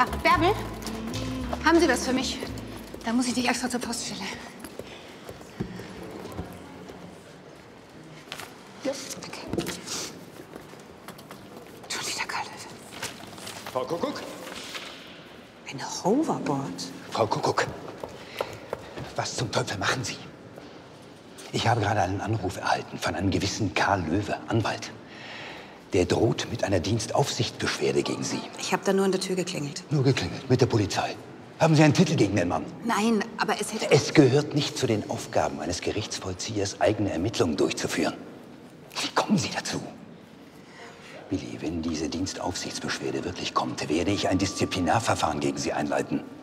Ah, Bärbel, haben Sie das für mich? Da muss ich nicht extra zur Poststelle. Ja, danke. Schon wieder Karl-Löwe. Frau Kuckuck? Ein Hoverboard. Frau Kuckuck, was zum Teufel machen Sie? Ich habe gerade einen Anruf erhalten von einem gewissen Karl Löwe, Anwalt. Der droht mit einer Dienstaufsichtsbeschwerde gegen Sie. Ich habe da nur an der Tür geklingelt. Nur geklingelt, mit der Polizei. Haben Sie einen Titel gegen den Mann? Nein, aber es hätte... Es gehört nicht zu den Aufgaben eines Gerichtsvollziehers, eigene Ermittlungen durchzuführen. Wie kommen Sie dazu? Willi, wenn diese Dienstaufsichtsbeschwerde wirklich kommt, werde ich ein Disziplinarverfahren gegen Sie einleiten.